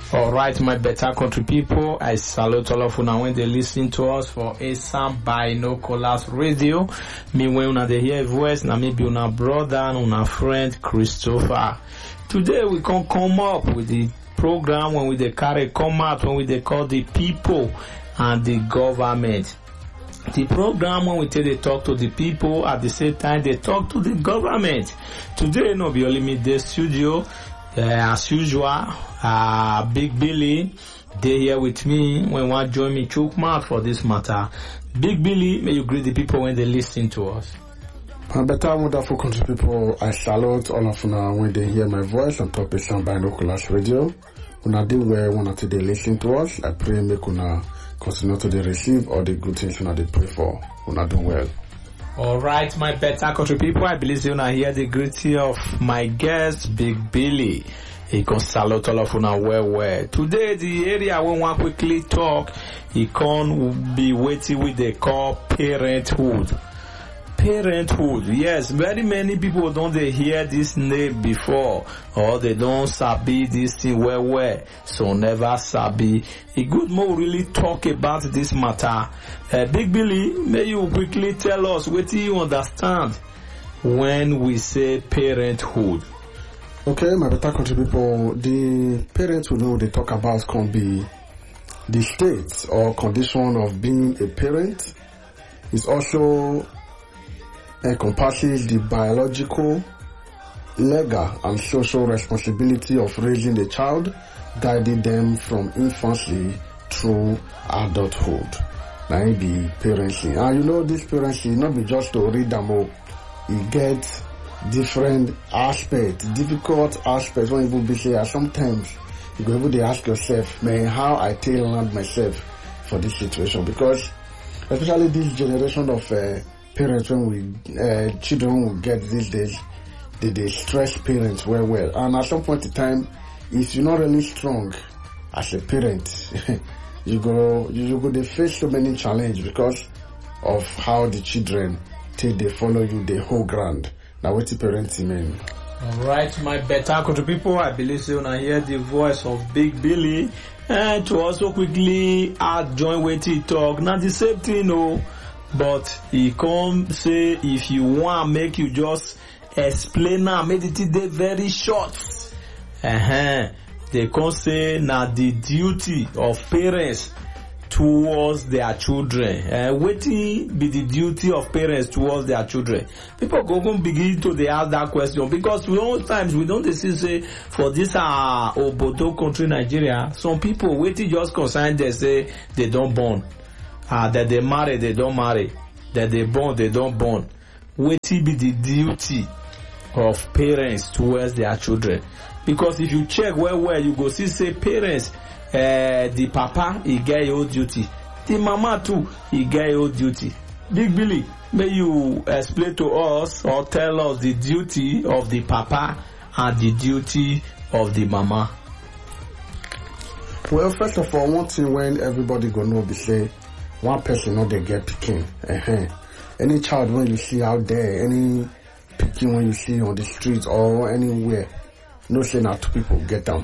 All right, my better country people, I salute all of you now when they listen to us for Asam Binoculars Radio. Me when una dey hear voice, na me be una brother and una friend Christopher. Today we can come up with the program when we dey carry come out when we dey call the people and the government. The program when we tell they talk to the people at the same time they talk to the government. Today no be only me the studio. As usual, Big Billy, they here with me when want join me choke mouth for this matter. Big Billy, may you greet the people when they listen to us. My better wonderful country people, I salute all of you when they hear my voice on top of Asam Binoculars Radio. Una do well when they listen to us. I pray make una continue to receive all the good things una they pray for. Una do well. All right, my better country people, I believe you now hear the greeting of my guest, Big Billy. He can salute all of you now well. Today, the area we want quickly talk, he can be waiting with the call parenthood. Parenthood, yes, very many people don't they hear this name before, or they don't sabi this thing well, so never sabi. A good more really talk about this matter. Big Billy, may you quickly tell us what do you understand when we say parenthood? Okay, my better country people, the parenthood they talk about can be the state or condition of being a parent. It's also encompasses the biological, legal, and social responsibility of raising the child, guiding them from infancy through adulthood. Now it be parenting. And you know this parenting not be just to read them up. You get different aspects, difficult aspects when you be say sometimes you go able to ask yourself, man, how I tailor myself for this situation, because especially this generation of parents when we children will get these days, they stress parents well, and at some point in time, if you're not really strong as a parent, you go they face so many challenges because of how the children take they follow you the whole ground. Now what the parenting mean? All right, my better country people, I believe you now hear the voice of Big Billy, and to also quickly join with he talk. Now the same thing, no. But he come say if you want make you just explain now, make it very short. They come say now the duty of parents towards their children. What be the duty of parents towards their children? People go begin to they ask that question because sometimes we don't say for this Obodo country Nigeria, some people waiting just concerned they say they don't born. That they marry, they don't marry. That they born, they don't born. What be the duty of parents towards their children? Because if you check well, you go see say parents, the papa, he get your duty. The mama too, he get your duty. Big Billy, may you explain to us or tell us the duty of the papa and the duty of the mama? Well, first of all, one thing when everybody go know be say, one person not they get picking. Any child when you see out there, any picking when you see on the streets or anywhere, no say now two people get them.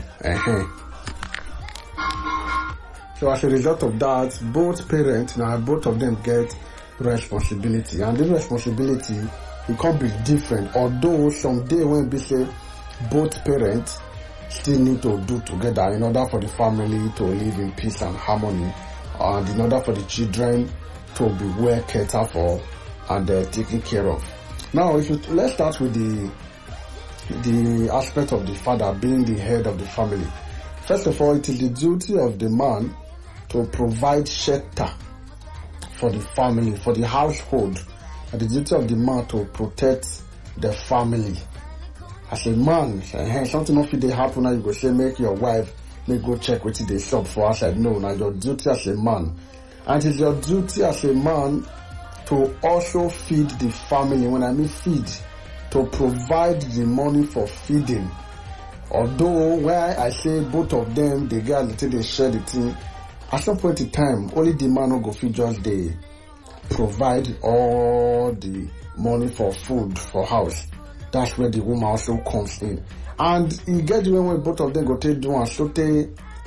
So as a result of that, both parents now both of them get responsibility, and the responsibility it can be different. Although someday when we say both parents still need to do together in order for the family to live in peace and harmony. And in order for the children to be well catered for and taken care of. Now, let's start with the aspect of the father being the head of the family. First of all, it is the duty of the man to provide shelter for the family, for the household, and the duty of the man to protect the family. As a man, something of it happen now, you go say make your wife may go check what they shop for us. I know now your duty as a man. And it's your duty as a man to also feed the family. When I mean feed, to provide the money for feeding. Although where I say both of them, they get until they share the thing, at some point in time, only the man will go feed just they provide all the money for food, for house. That's where the woman also comes in. And you get the way when both of them go take do and so they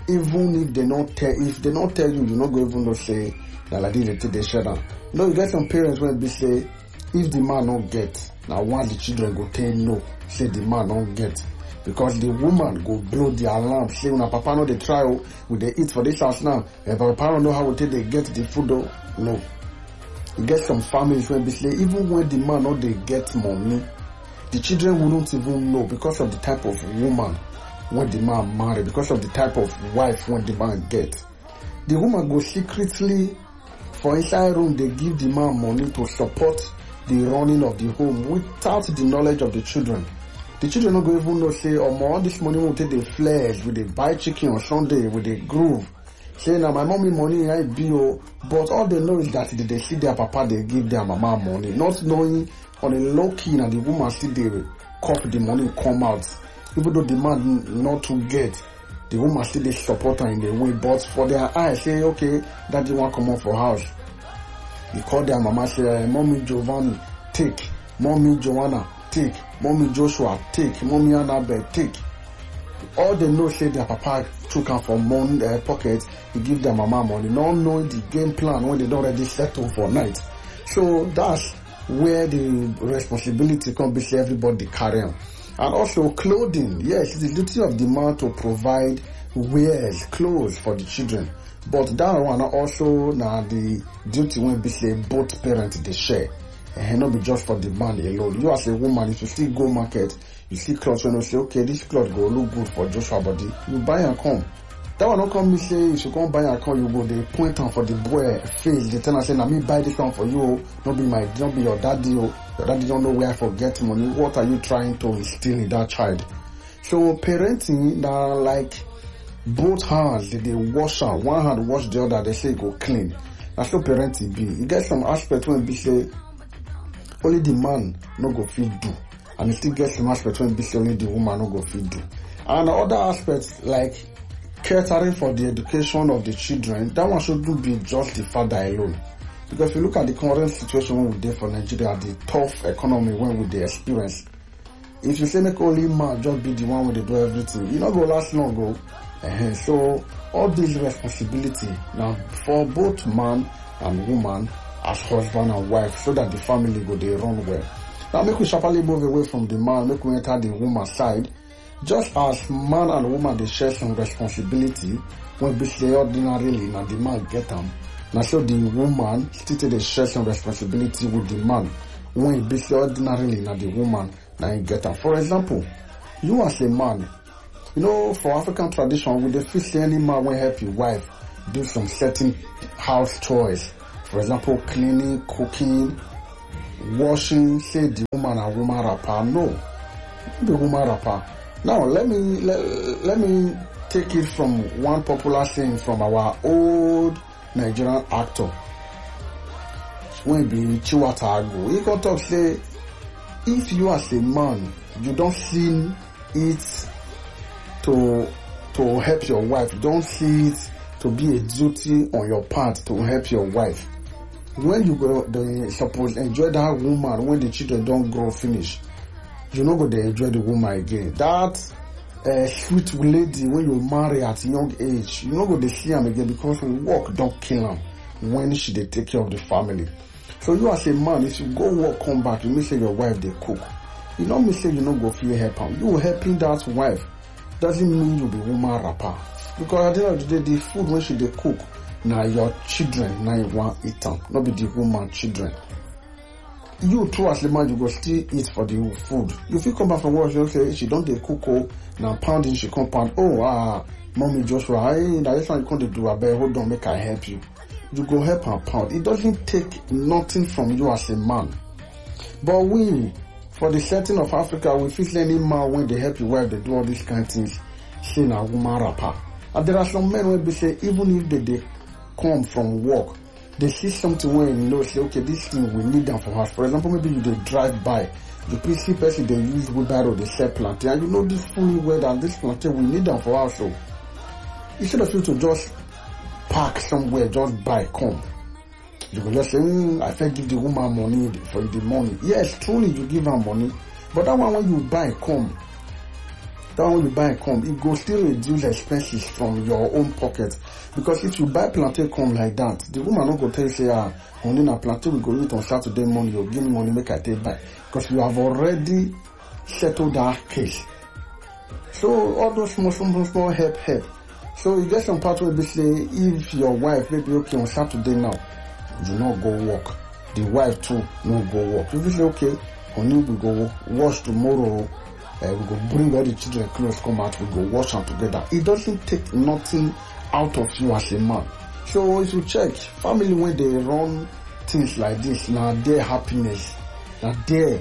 even if they not tell you, you not go even know say that like this they share down. No, you get some parents when they say if the man don't get, now once the children go tell no, say the man don't get. Because the woman go blow the alarm, say when papa know they try, will they eat for this house now? If papa don't know how they get the food though, no. You get some families where they say even when the man know they get money, the children wouldn't even know because of the type of woman when the man marry, because of the type of wife when the man get. The woman go secretly for inside room, they give the man money to support the running of the home without the knowledge of the children. The children don't go even know say, oh, all this money will take the flesh, will they buy chicken on Sunday, will they groove. Say now my mommy money I be, but all they know is that they see their papa, they give their mama money, not knowing on a low key and the woman see they cough the money come out. Even though the man not to get, the woman still they support her in the way, but for their eyes say, okay, daddy want come out for house. You call their mama, say, mommy Giovanni, take, mommy Joanna, take, mommy Joshua, take, mommy Annabelle, take. All they know say their papa took her from pocket, he give their mama money, not knowing the game plan when they don't already settle for night. So that's where the responsibility can be say everybody carry on. And also clothing, yes, it's the duty of the man to provide wares, clothes for the children. But that one also now the duty when be say both parents they share. And not be just for the man alone. You as a woman, if you still go market, you see clothes when you say, okay, this cloth go look good for Joshua body, you buy and come. That one not come me say, if you come buy and come, you go, they point on for the boy face, they tell us say, now me buy this one for you, not be your daddy, your daddy don't know where I forget money. What are you trying to instill in that child? So parenting, now like both hands, they wash out, one hand wash the other, they say go clean. That's what parenting be. You get some aspect when be say, only the man no go fit do, and you still get some aspects when be say only the woman no go fit do. And other aspects like catering for the education of the children, that one shouldn't be just the father alone. Because if you look at the current situation when we dey for Nigeria, the tough economy when we dey experience, if you say make only man just be the one when they do everything, you not go last long go. So all this responsibility now for both man and woman as husband and wife, so that the family go they run well. Now make we sharply move away from the man, make we enter the woman side. Just as man and woman they share some responsibility when we say ordinarily now the man get them. Now so the woman still they share some responsibility with the man when we say ordinarily now the woman now you get them. For example, you as a man, you know, for African tradition, with the first any man will help your wife do some certain house chores. For example, cleaning, cooking, washing, say the woman and woman rapper. No, the woman rapper. Now let me take it from one popular saying from our old Nigerian actor. When be Chiwata Ago, he got to say, if you as a man, you don't see it to help your wife, you don't see it to be a duty on your part to help your wife. When you go, they suppose enjoy that woman when the children don't grow finish. You not go to enjoy the woman again. That sweet lady when you marry at a young age, you not go to see him again because work don't kill him when she they take care of the family. So you as a man, if you go work, come back, you may say your wife they cook. You not may say you not go feel help him. You helping that wife doesn't mean you be woman rapper. Because at the end of the day, the food when she they cook, now your children, now you want eat them, not be the woman children. You too as a man, you go still eat for the food. If you come back from work, you say she don't they cook, now pounding she come pound. Oh, mommy Joshua, hey, now this one you can't do a bear. Hold on, make I help you. You go help her pound. It doesn't take nothing from you as a man. But we, for the setting of Africa, we feel any man when they help you while they do all these kind of things, say na woman rapper. And there are some men where they say even if they come from work, they see something where you know, say, okay, this thing we need them for us. For example, maybe you they drive by, you see person they use wheelbarrow, they sell plantain, and you know this fully well that this plantain we need them for us. So instead of you to just park somewhere, just buy, come. You can just say, I can give the woman money for the money. Yes, truly you give her money, but that one when you buy, come. that when you buy come, it go still reduce expenses from your own pocket. Because if you buy plantain come like that, the woman not go tell you say, only na plantain we go eat on Saturday morning, you give me money make I take buy. Because you have already settled that case. So all those small help. So you get some part where they say, if your wife maybe okay on Saturday now, you not go work. The wife too no go work. If you say okay, honey we go wash tomorrow, we go bring all the children clothes come out, we go wash them together. It doesn't take nothing out of you as a man. So if you check, family when they run things like this, now their happiness, now their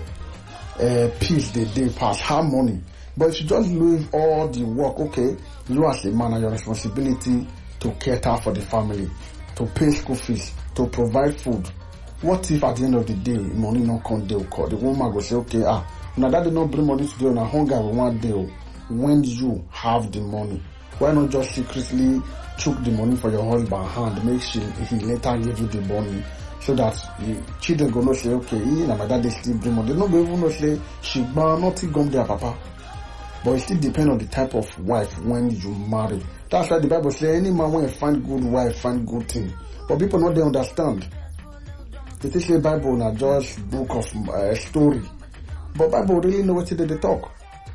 peace they pass harmony. But if you just leave all the work, okay, you as a man have your responsibility to cater for the family, to pay school fees, to provide food. What if at the end of the day, money not come dey call? The woman go say, okay, now that they not bring money today, on a hunger we want day. When you have the money, why not just secretly choke the money for your husband hand, make sure he later give you the money, so that the children go not say, okay, my dad they still bring money. They not go even not say she nothing gone there, papa. But it still depends on the type of wife when you marry. That's why the Bible says any man when find good wife, find good thing. But people not they understand. They say Bible not just book of story. But Bible really know what they talk.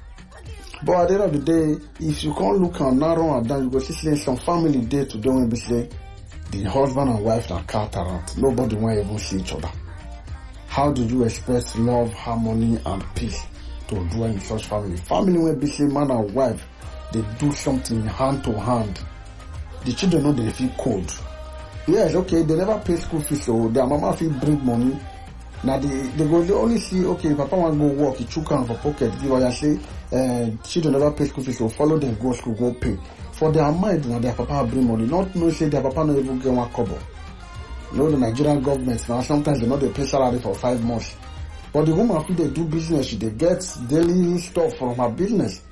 But at the end of the day, if you can't look and narrow and down, you go see some family day to do when they say the husband and wife are cataract. Nobody want even see each other. How do you expect love, harmony, and peace to dwell in such family? Family where be say man and wife, they do something hand to hand. The children know they feel cold. Yes, okay, they never pay school fees, so their mama feel bring money. Now they only see, okay, papa want go work, he chook hand for pocket, give her say, children never pay school fees, so follow them, go school, go pay. For their mind, now their papa bring money, not no say their papa not even get one kobo. You know, the Nigerian government now, sometimes they know they pay salary for 5 months. But the woman, if they do business, they get daily stuff from her business.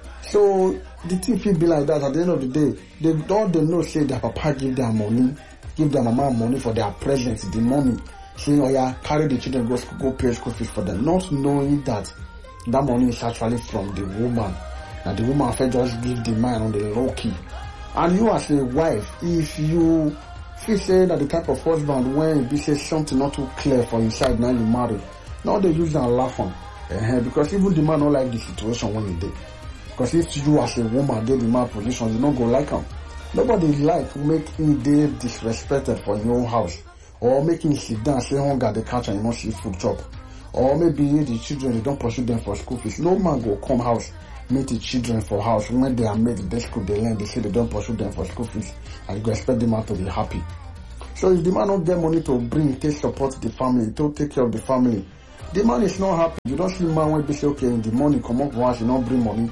So the thing feel be like that. At the end of the day, they know say their papa give their money, give their mama money for their presents, the money. Saying, oh yeah, carry the children, go pay school fees for them. Not knowing that money is actually from the woman. Now the woman can just give the man on the low key. And you as a wife, if you feel say that the type of husband when you say something not too clear for inside, now you marry. Now they use that laugh on. Because even the man don't like the situation when he did. Because if you as a woman get the man position, you don't go like him. Nobody like make him dey disrespected for your own house. Or make him sit down, say hunger the catch and you not see food chop. Or maybe the children, they don't pursue them for school fees. No man go come house, meet the children for house. When they are made, they school, they learn, they say they don't pursue them for school fees. And you go expect the man to be happy. So if the man don't get money to bring, take support the family, to take care of the family, the man is not happy. You don't see man when they say, okay, in the morning, come up once, you don't bring money.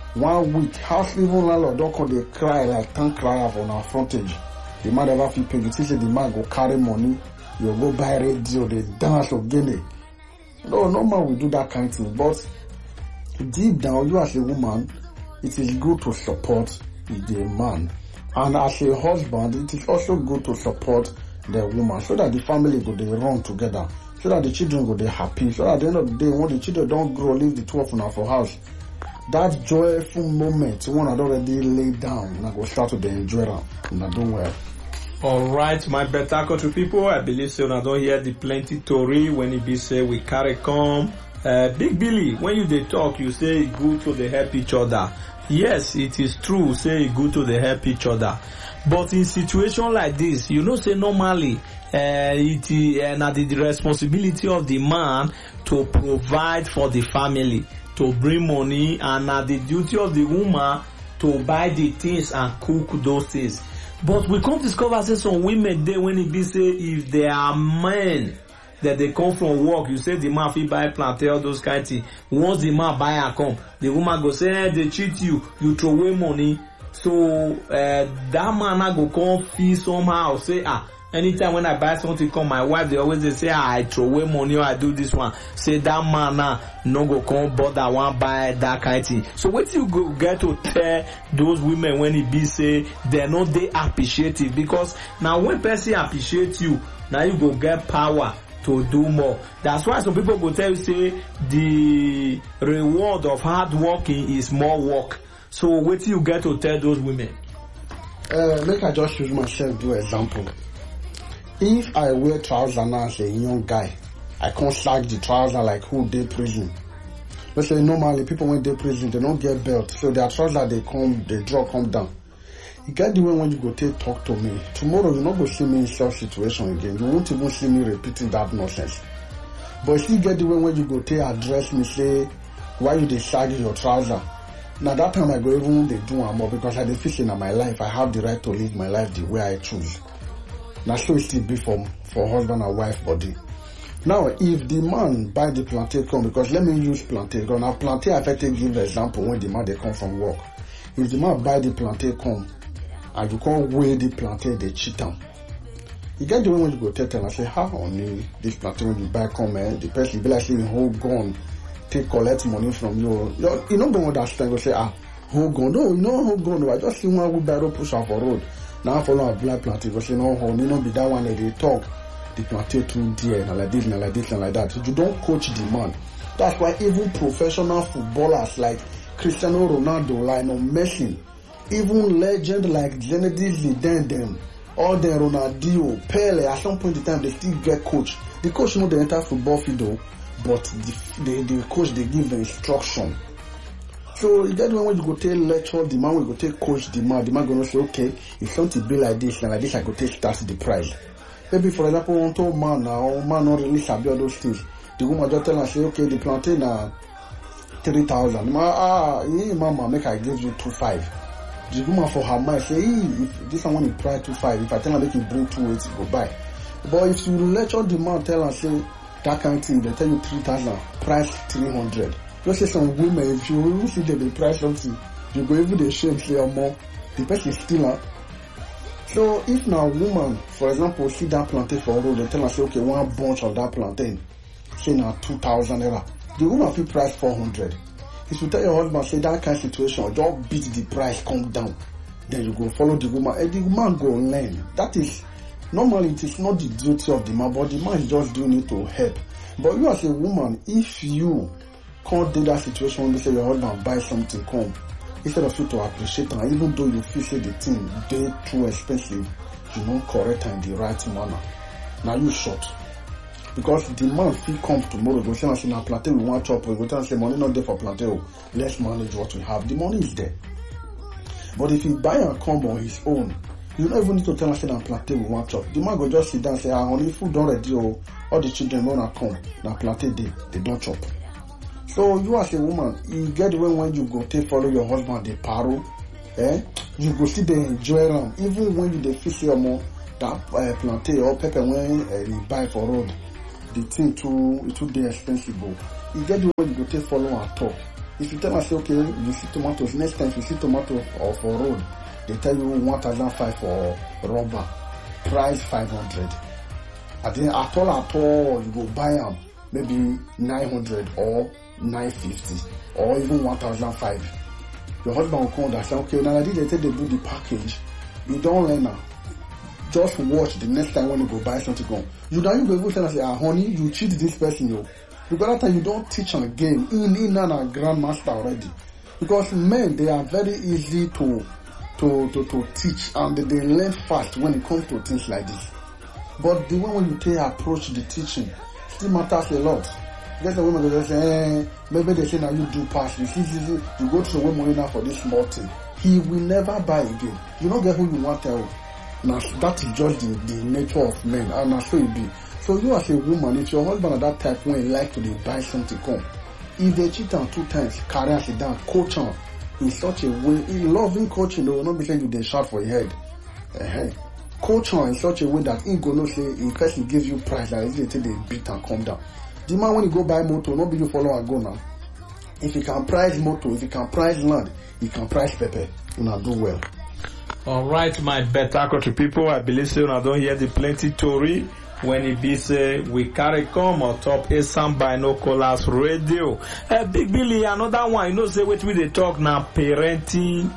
1 week, house even landlord don't come, they cry like tank cry up on our frontage. The man never feel paid. You see, the man go carry money, you go buy radio, they dance or gain. No man will do that kind of thing. But deep down, you as a woman, it is good to support the man. And as a husband, it is also good to support the woman so that the family go they run together. So that the children go they happy. So at the end of the day, when the children don't grow, leave the two of them for house. That joyful moment, one had already laid down, and I go start to enjoy them, and I do well. Alright, my better country people, I believe so. I don't hear the plenty story when it be say we carry come. Big Billy, when you they talk, you say it's good to they help each other. Yes, it is true, say it's good to they help each other. But in situation like this, you know, say normally, it is the responsibility of the man to provide for the family, to bring money, and the duty of the woman to buy the things and cook those things. But we can't discover say some women there when it be say if they are men that they come from work, you say the man fit buy plantain, all those kind of things. Once the man buy and come, the woman go say, they cheat you throw away money. So that man I go come feel somehow say anytime when I buy something come my wife they always say I throw away money or I do this one. Say that man no go come bother one buy that kind of thing. So what you go get to tell those women when it be say they're not they appreciative, because now when person appreciate you, now you go get power to do more. That's why some people go tell you say the reward of hard working is more work. So what you get to tell those women? Make I just use myself do example. If I wear trousers now as a young guy, I can't sag the trouser like who dey prison. Let's say normally people when they prison they don't get belt, so their trousers they draw come down. You get the way when you go talk to me. Tomorrow you not go see me in such situation again. You won't even see me repeating that nonsense. But if you get the way when you go address me, say why you dey sag your trouser. Now that time I go even they do more because I dey feel in my life I have the right to live my life the way I choose. Now so it still be for husband and wife body. Now if the man buy the plantain come, because let me use plantain because now plantain I fit give example when the man they come from work. If the man buy the plantain come and you can't weigh the plantain, they cheat them. You get the way when you go tell and say, how only this plantain when you buy come, the person be like saying hold gun, take collect money from you. You don't go understand, go say, hold gun. No, you know hold gun. I just see one wheelbarrow push off a road. Now I follow a black plantain, go say, no, honey, no be that one that they talk. The plantain too dear, and like this, and like this, and like that. So you don't coach the man. That's why even professional footballers like Cristiano Ronaldo, Lionel Messi, even legend like Zinedine Zidane, all the Ronaldinho, Pele, at some point in time they still get coach. The coach know they enter football field though, but the coach they give the instruction. So you get when you go take lecture the man, we go take coach the man gonna say, okay, if something be like this and like this, I go take start the price. Maybe for example, one told man now, man not really sabi all those things. The woman just tell and say, okay, the plantain 3,000. Mama, make I give you 2,500. The woman for her mind say, if this one is price 2,500, if I tell her make you bring 2,800, go buy. But if you lecture the man, tell her say that kind of thing, they tell you 3,000, price 300. Just say some women, if you really see them, they price something, you go even the shame say more. The person is still out. So if now woman, for example, see that plantain for road, they tell her say, okay, one bunch of that plantain, say now 2,000 naira. The woman feel price 400. If you tell your husband, say that kind of situation, just beat the price, come down. Then you go follow the woman, and the woman go learn. That is, normally it is not the duty of the man, but the man is just doing it to help. But you as a woman, if you can't do that situation when you say your husband buy something, come, instead of you to appreciate it, even though you feel say the thing they too expensive, you don't correct her in the right manner. Now you short. Because the man feel come tomorrow, go say, now plantain we want chop, we go tell and say money not there for plantain, let's manage what we have. The money is there. But if he buy and come on his own, you don't even need to tell us say now plantain we want chop. The man go just sit down and say, honey, food don't ready, all the children wanna come, now plantain they don't chop. So you as a woman, you get the way when you go take follow your husband the paro, you go see they enjoy them. Even when you dey feel say more that plantain or pepper when you buy for road, the thing too dey expensive. You get the way you go take follow and talk. If you tell us say okay, you see tomatoes, next time you see tomato or for road, they tell you 1,500 for rubber, price 500. And then at all you go buy them maybe 900 or 950 or even 1,005. Your husband will come and say, okay, now they take they do the package. You don't learn now. Just watch the next time when you go buy something. You go even tell us, honey, you cheat this person, yo. Because that time you don't teach on game. In a grandmaster already. Because men, they are very easy to teach and they learn fast when it comes to things like this. But the way when you take approach the teaching still matters a lot. Get the women that just say, maybe they say now you do pass. You see, you go to the woman now for this small thing. He will never buy again. You don't get who you want to. Now that is just the nature of men, and that's so it be. So you as a woman, if your husband at that type when he like to buy something, come. If they cheat on 2 times, carry us down, coach on in such a way. In loving coaching, they will not be saying you they shout for your head. Coach on in such a way that he gonna say in person gives you price that they take the beat and come down. The man when you go buy motor, not be you follow and go now. If he can price motor, if he can price land, he can price pepper. You know, do well. All right, my better country people, I believe so. I don't hear the plenty story when it be say we carry come on top Assam Binoculars Radio. Big Billy, another one, you know, say what we they talk now, parenting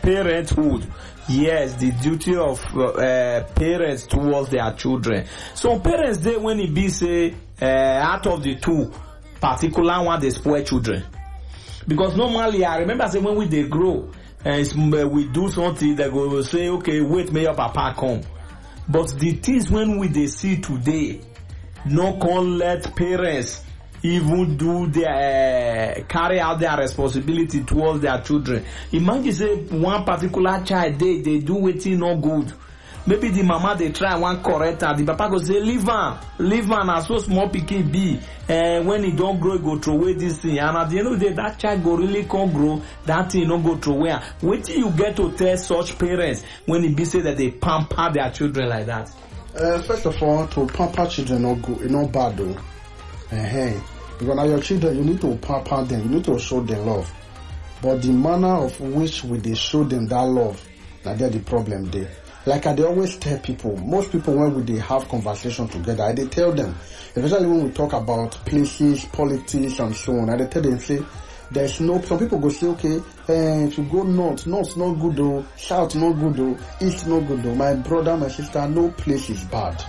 parenthood. Yes, the duty of parents towards their children. So parents, they when it be say out of the two, particular one they spoil children. Because normally I remember say when they grow and we do something, they go say, okay, wait, may your papa come. But the things when they see today, no can let parents even do their carry out their responsibility towards their children. Imagine say one particular child they do wetin no good. Maybe the mama they try one correct her, the papa go say leave am as so small pikin be. When he don't grow, he go throw away this thing. And at the end of the day, that child go really can't grow. That thing no go throw away. Wait till you get to tell such parents when it be say that they pamper their children like that. First of all, to pamper children no good, it's not bad though. Because now your children, you need to pamper them, you need to show them love. But the manner of which we they show them that love, now that's the problem there. Like I always tell people, most people when they have conversation together, I they tell them, especially when we talk about places, politics and so on, I they tell them, say, there's no, some people go say, okay, if you go north not good though, south not good though, east not good though, my brother, my sister, no place is bad.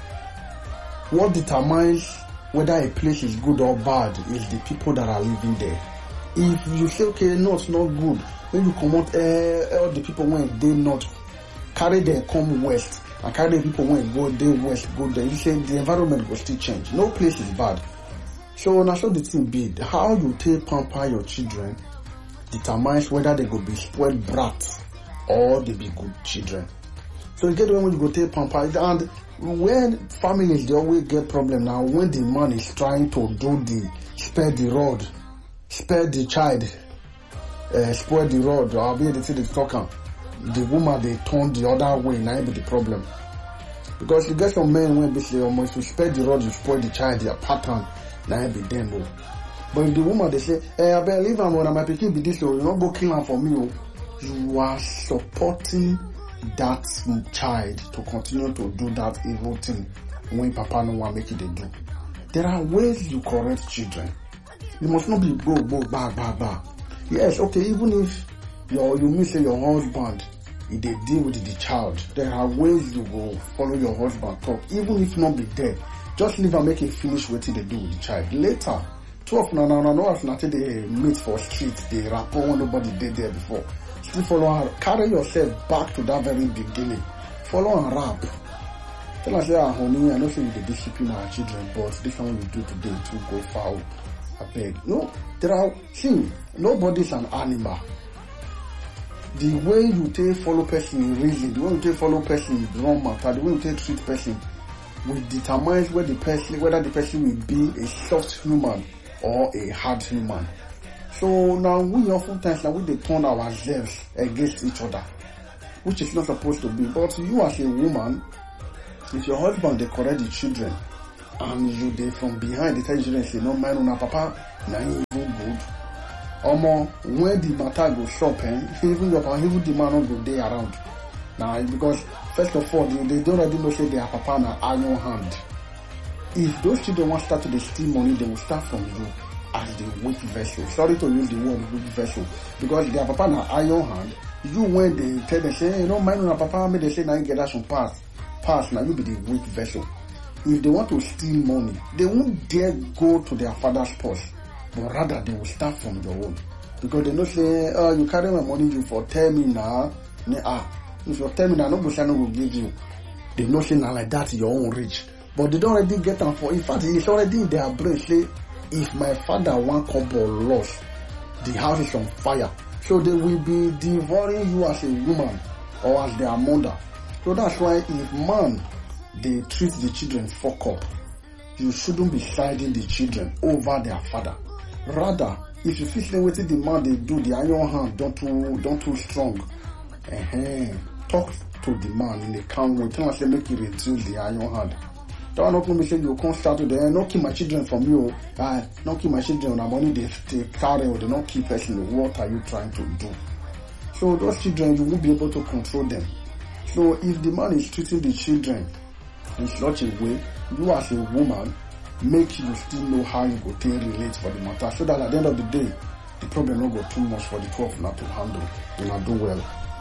What determines whether a place is good or bad is the people that are living there. If you say, okay, north not good, when you come out, all the people when they not carry them come west, and carry the people when go they west, go there, you say the environment will still change. No place is bad. So now so the thing be, how you take pamper your children determines whether they go be spoiled brats or they be good children. So you get when you go take pamper, and when families they always get problem now when the man is trying to do the spare the rod, spare the child, spoil the rod, or be the thing they talk. The woman they turn the other way, now be the problem. Because you get some men when they say, if you spare the rod, you spoil the child, their pattern, now be them. But if the woman they say, I better leave him when my pikin be this, so you don't go kill him for me. You are supporting that child to continue to do that evil thing when papa no want make it they do. There are ways you correct children. You must not be ba. Yes, okay, even if you miss your husband, if they deal with the child, there are ways you go follow your husband talk, even if not be there. Just leave and make it finish what they do with the child. Later, 12 no as nothing they meet for street, they rapport when nobody did there before. Still follow and carry yourself back to that very beginning. Follow and rap. Tell us, honey, I know say you the discipline our children, but this one we do today to go foul. I beg. No, nobody's an animal. The way you take follow person in reason, the way you take follow person in wrong matter, the way you take treat person will determine whether the person will be a soft human or a hard human. So now we oftentimes now we they turn ourselves against each other, which is not supposed to be. But you as a woman, if your husband they correct the children and you they from behind they tell the children say no man on papa na even good. When the matter go shop, even the man not go there around. Now because first of all they don't already know say their papa na iron hand. If those children want to start to steal money, they will start from you as the weak vessel. Sorry to use the word weak vessel, because their papa na iron hand. You when they tell them say, no mind on papa, may they say now you get that some pass now you be the weak vessel. If they want to steal money, they won't dare go to their father's purse, but rather they will start from your own. Because they know say, you carry my money, you for tell me now, if you tell me now, no will give you. They know say now like that your own rich. But they don't already get them for, in fact, it's already in their brain say, if my father one couple lost, the house is on fire. So they will be devouring you as a woman or as their mother. So that's why if man, they treat the children fuck up, you shouldn't be siding the children over their father. Rather, if you feel like the man they do, the iron hand don't too strong. Talk to the man in a calm way. Tell us to make you reduce the iron hand. Don't not me say you can't start to them. Not keep my children from you. Not keep my children on money they carry or they not keep person. What are you trying to do? So those children you won't be able to control them. So if the man is treating the children in such a way, you as a woman make you still know how you go to relate for the matter, so that at the end of the day, the problem not go too much for the 12 not to handle. You not do well.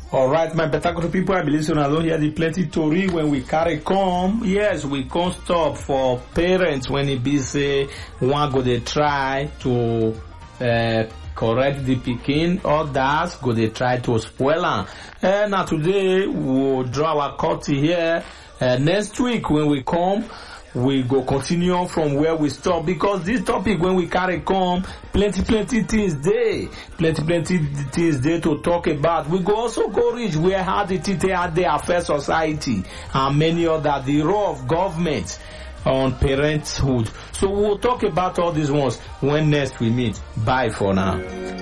All right, my better country people, I believe so now don't hear the plenty story when we carry come. Yes, we can't stop for parents when it be say one go they try to correct the pikin, others go they try to spoil am. Now today we'll draw our curtain here. Next week when we come, we go continue on from where we stop, because this topic when we carry come, plenty things there, plenty things there to talk about. We go also go reach where how the TTA they affect society and many other, the role of government on parenthood. So we'll talk about all these ones when next we meet. Bye for now.